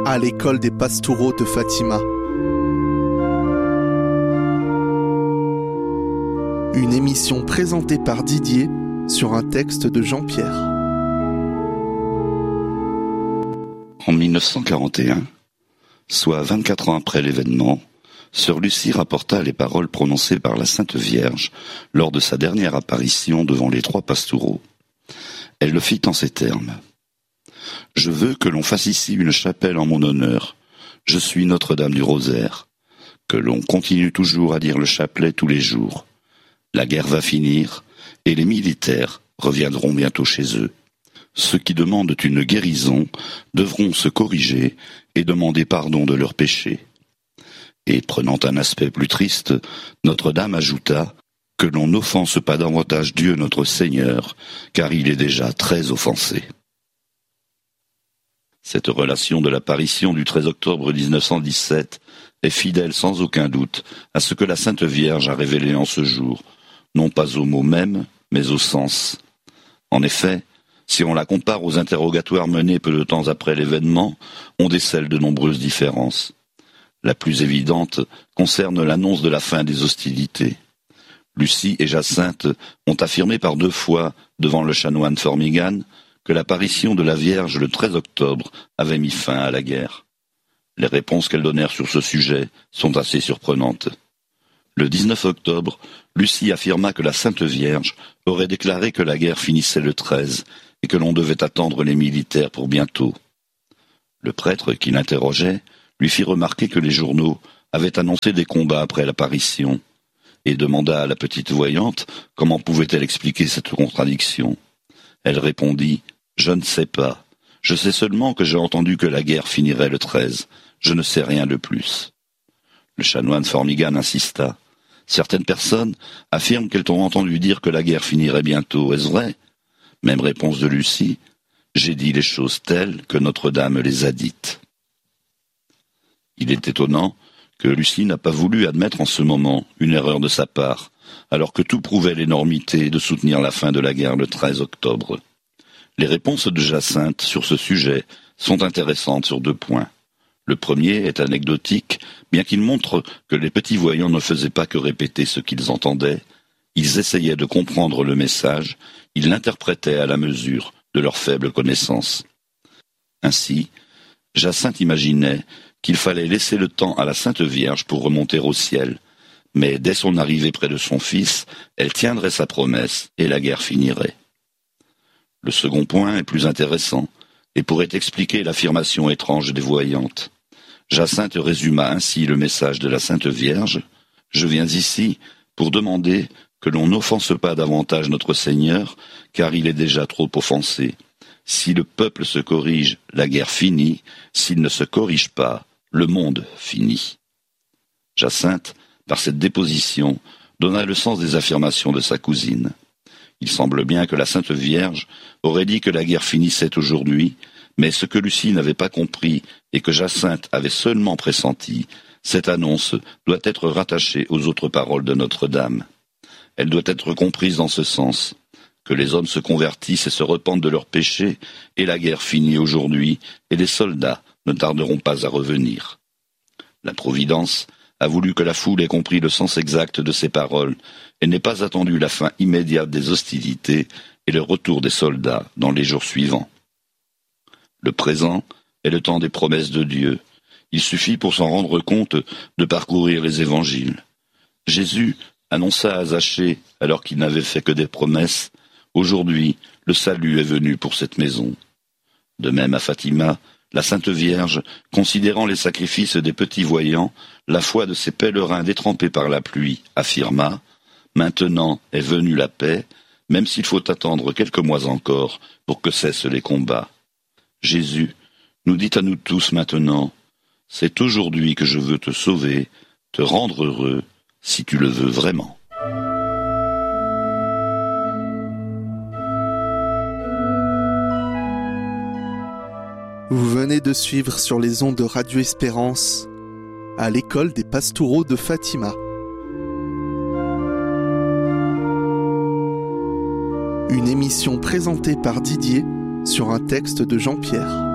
à l'école des Pastoureaux de Fatima. Une émission présentée par Didier sur un texte de Jean-Pierre. En 1941, soit 24 ans après l'événement, Sœur Lucie rapporta les paroles prononcées par la Sainte Vierge lors de sa dernière apparition devant les 3 Pastoureaux. Elle le fit en ces termes. « Je veux que l'on fasse ici une chapelle en mon honneur. Je suis Notre-Dame du Rosaire. Que l'on continue toujours à dire le chapelet tous les jours. La guerre va finir et les militaires reviendront bientôt chez eux. Ceux qui demandent une guérison devront se corriger et demander pardon de leurs péchés. » Et prenant un aspect plus triste, Notre-Dame ajouta que l'on n'offense pas davantage Dieu notre Seigneur, car il est déjà très offensé. Cette relation de l'apparition du 13 octobre 1917 est fidèle sans aucun doute à ce que la Sainte Vierge a révélé en ce jour, non pas au mot même, mais au sens. En effet, si on la compare aux interrogatoires menés peu de temps après l'événement, on décèle de nombreuses différences. La plus évidente concerne l'annonce de la fin des hostilités. Lucie et Jacinthe ont affirmé par 2 fois devant le chanoine Formigan que l'apparition de la Vierge le 13 octobre avait mis fin à la guerre. Les réponses qu'elles donnèrent sur ce sujet sont assez surprenantes. Le 19 octobre, Lucie affirma que la Sainte Vierge aurait déclaré que la guerre finissait le 13 et que l'on devait attendre les militaires pour bientôt. Le prêtre qui l'interrogeait lui fit remarquer que les journaux avaient annoncé des combats après l'apparition, et demanda à la petite voyante comment pouvait-elle expliquer cette contradiction. Elle répondit « Je ne sais pas. Je sais seulement que j'ai entendu que la guerre finirait le 13. Je ne sais rien de plus. » Le chanoine Formigan insista. « Certaines personnes affirment qu'elles t'ont entendu dire que la guerre finirait bientôt. Est-ce vrai ?» Même réponse de Lucie. « J'ai dit les choses telles que Notre-Dame les a dites. » Il est étonnant que Lucie n'a pas voulu admettre en ce moment une erreur de sa part, alors que tout prouvait l'énormité de soutenir la fin de la guerre le 13 octobre. Les réponses de Jacinthe sur ce sujet sont intéressantes sur 2 points. Le premier est anecdotique, bien qu'il montre que les petits voyants ne faisaient pas que répéter ce qu'ils entendaient. Ils essayaient de comprendre le message, ils l'interprétaient à la mesure de leur faible connaissance. Ainsi, Jacinthe imaginait qu'il fallait laisser le temps à la Sainte Vierge pour remonter au ciel, mais dès son arrivée près de son fils, elle tiendrait sa promesse et la guerre finirait. Le second point est plus intéressant et pourrait expliquer l'affirmation étrange des voyantes. Jacinthe résuma ainsi le message de la Sainte Vierge. « Je viens ici pour demander que l'on n'offense pas davantage notre Seigneur, car il est déjà trop offensé. Si le peuple se corrige, la guerre finit. S'il ne se corrige pas, le monde finit. » Jacinthe, par cette déposition, donna le sens des affirmations de sa cousine. Il semble bien que la Sainte Vierge aurait dit que la guerre finissait aujourd'hui, mais ce que Lucie n'avait pas compris et que Jacinthe avait seulement pressenti, cette annonce doit être rattachée aux autres paroles de Notre-Dame. Elle doit être comprise dans ce sens, que les hommes se convertissent et se repentent de leurs péchés, et la guerre finit aujourd'hui, et les soldats ne tarderont pas à revenir. La Providence a voulu que la foule ait compris le sens exact de ces paroles, et n'ait pas attendu la fin immédiate des hostilités et le retour des soldats dans les jours suivants. Le présent est le temps des promesses de Dieu. Il suffit pour s'en rendre compte de parcourir les évangiles. Jésus annonça à Zachée, alors qu'il n'avait fait que des promesses, « Aujourd'hui, le salut est venu pour cette maison. » De même à Fatima, la Sainte Vierge, considérant les sacrifices des petits voyants, la foi de ces pèlerins détrempés par la pluie, affirma « Maintenant est venue la paix, même s'il faut attendre quelques mois encore pour que cessent les combats. » Jésus nous dit à nous tous maintenant « C'est aujourd'hui que je veux te sauver, te rendre heureux, si tu le veux vraiment. » Vous venez de suivre sur les ondes de Radio Espérance à l'école des Pastoureaux de Fatima. Une émission présentée par Didier sur un texte de Jean-Pierre.